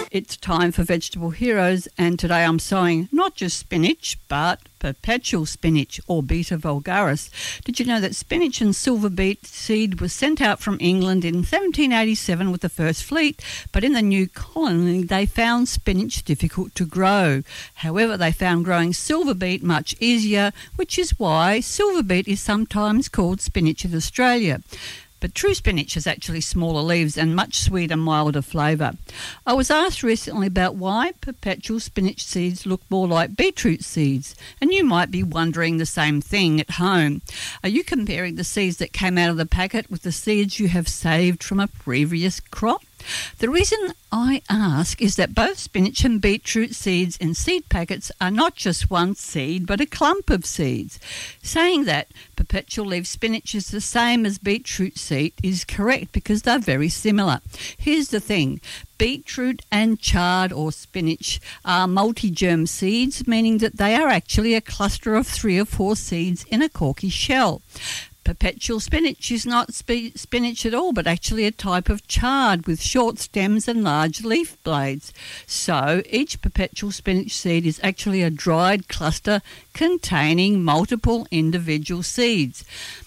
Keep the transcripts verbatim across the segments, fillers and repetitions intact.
It's time for Vegetable Heroes, and today I'm sowing not just spinach, but perpetual spinach, or Beta vulgaris. Did you know that spinach and silver beet seed was sent out from England in seventeen eighty-seven with the first fleet, but in the new colony they found spinach difficult to grow. However, they found growing silver beet much easier, which is why silver beet is sometimes called spinach in Australia. But true spinach has actually smaller leaves and much sweeter, milder flavour. I was asked recently about why perpetual spinach seeds look more like beetroot seeds, and you might be wondering the same thing at home. Are you comparing the seeds that came out of the packet with the seeds you have saved from a previous crop? The reason I ask is that both spinach and beetroot seeds in seed packets are not just one seed but a clump of seeds. Saying that perpetual leaf spinach is the same as beetroot seed is correct because they're very similar. Here's the thing. Beetroot and chard or spinach are multi-germ seeds, meaning that they are actually a cluster of three or four seeds in a corky shell. Perpetual spinach is not sp- spinach at all, but actually a type of chard with short stems and large leaf blades. So each perpetual spinach seed is actually a dried cluster containing multiple individual seeds.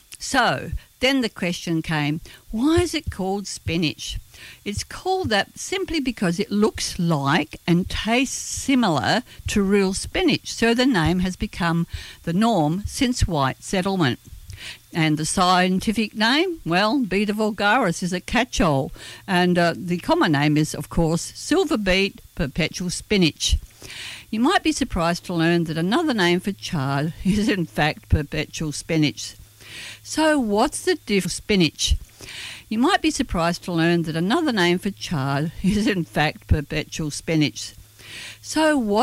So then the question came, why is it called spinach? It's called that simply because it looks like and tastes similar to real spinach, so the name has become the norm since white settlement. And the scientific name, well, Beta vulgaris is a catch-all. And uh, the common name is, of course, silver beet perpetual spinach. You might be surprised to learn that another name for chard is, in fact, perpetual spinach. So what's the difference with spinach? You might be surprised to learn that another name for chard is, in fact, perpetual spinach. So what